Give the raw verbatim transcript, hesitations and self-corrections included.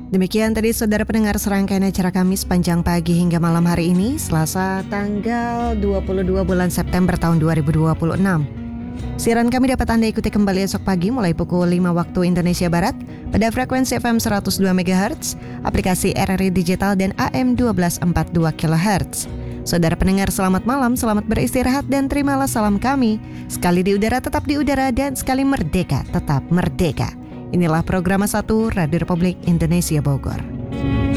Demikian tadi saudara pendengar serangkaian acara kami sepanjang pagi hingga malam hari ini, Selasa tanggal dua puluh dua bulan September tahun dua ribu dua puluh enam. Siaran kami dapat Anda ikuti kembali esok pagi mulai pukul lima waktu Indonesia Barat pada frekuensi F M seratus dua megahertz, aplikasi R R I Digital dan A M satu dua empat dua kilohertz. Saudara pendengar selamat malam, selamat beristirahat dan terimalah salam kami. Sekali di udara tetap di udara dan sekali merdeka tetap merdeka. Inilah program satu Radio Republik Indonesia Bogor.